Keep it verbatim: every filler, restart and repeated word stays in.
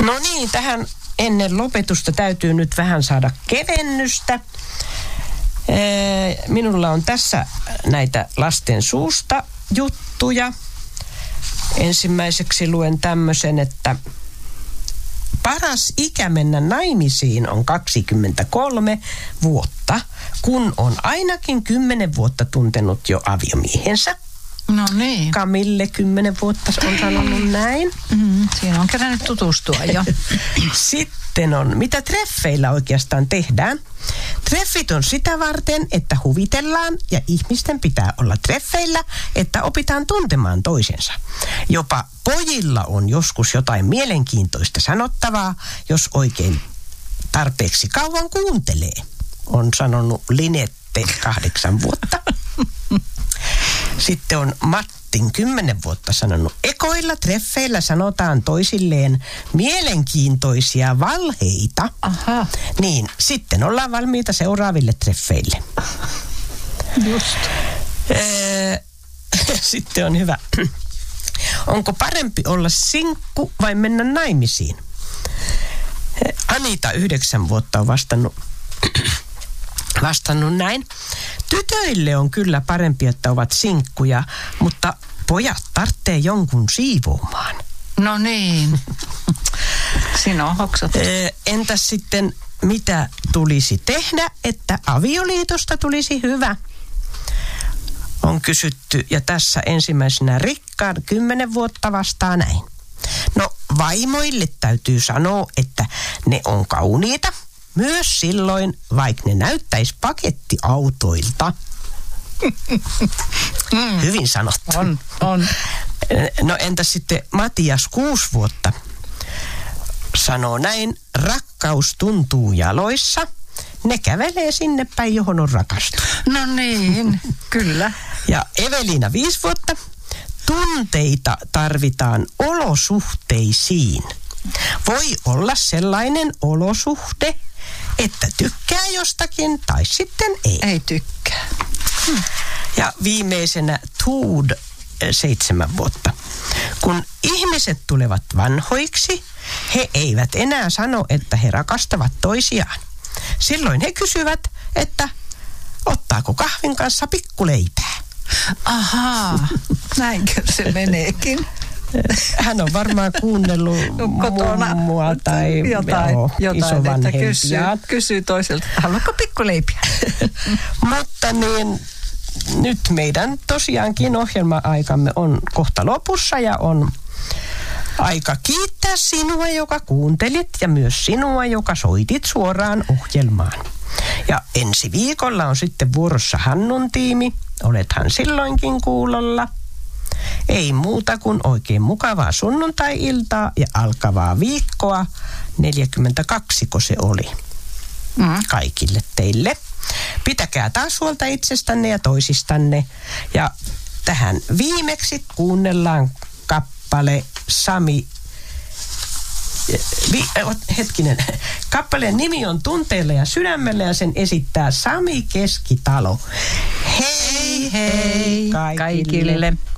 No niin, tähän ennen lopetusta täytyy nyt vähän saada kevennystä. Minulla on tässä näitä lasten suusta juttuja. Ensimmäiseksi luen tämmöisen, että paras ikä mennä naimisiin on kaksikymmentäkolme vuotta, kun on ainakin kymmenen vuotta tuntenut jo aviomiehensä. No niin. Kamille kymmenen vuotta on sanonut näin. Mm, siinä on kerännyt tutustua jo. Sitten on, mitä treffeillä oikeastaan tehdään. Treffit on sitä varten, että huvitellaan ja ihmisten pitää olla treffeillä, että opitaan tuntemaan toisensa. Jopa pojilla on joskus jotain mielenkiintoista sanottavaa, jos oikein tarpeeksi kauan kuuntelee, on sanonut Linette kahdeksan vuotta. Sitten on Mattin kymmenen vuotta sanonut, ekoilla treffeillä sanotaan toisilleen mielenkiintoisia valheita. Aha. Niin, sitten ollaan valmiita seuraaville treffeille. Just. Sitten on hyvä. Onko parempi olla sinkku vai mennä naimisiin? Anita yhdeksän vuotta on vastannut, vastannut näin. Tytöille on kyllä parempi, että ovat sinkkuja, mutta pojat tarvitsee jonkun siivoamaan. No niin. Siinä on hoksat. Entäs sitten, mitä tulisi tehdä, että avioliitosta tulisi hyvä? On kysytty, ja tässä ensimmäisenä Rickard kymmenen vuotta vastaa näin. No, vaimoille täytyy sanoa, että ne on kauniita. Myös silloin, vaikka ne näyttäisi pakettiautoilta. Mm. Hyvin sanottu. On, on. No entäs sitten Matias kuusi vuotta sanoo näin, rakkaus tuntuu jaloissa. Ne kävelee sinne päin, johon on rakastunut. No niin, kyllä. Ja Evelina viisi vuotta, tunteita tarvitaan olosuhteisiin. Voi olla sellainen olosuhde, että tykkää jostakin tai sitten ei. Ei tykkää. Hmm. Ja viimeisenä Tood seitsemän vuotta. Kun ihmiset tulevat vanhoiksi, he eivät enää sano, että he rakastavat toisiaan. Silloin he kysyvät, että ottaako kahvin kanssa pikkuleipää. Ahaa, näinkö se meneekin? Hän on varmaan kuunnellut kotona mummua tai jotain, joo, jotain isovanhempiaan. Kysyy, kysyy toiselta, haluatko pikkuleipiä? Mutta niin, nyt meidän tosiaankin ohjelma-aikamme on kohta lopussa ja on aika kiittää sinua, joka kuuntelit ja myös sinua, joka soitit suoraan ohjelmaan. Ja ensi viikolla on sitten vuorossa Hannun tiimi. Olethan silloinkin kuulolla. Ei muuta kuin oikein mukavaa sunnuntai-iltaa ja alkavaa viikkoa. neljäkymmentäkaksi se oli mm. kaikille teille. Pitäkää taas huolta itsestänne ja toisistanne. Ja tähän viimeksi kuunnellaan kappale Sami... Vi, hetkinen. Kappaleen nimi on Tunteella ja sydämellä ja sen esittää Sami Keskitalo. Hei hei kaikille. kaikille.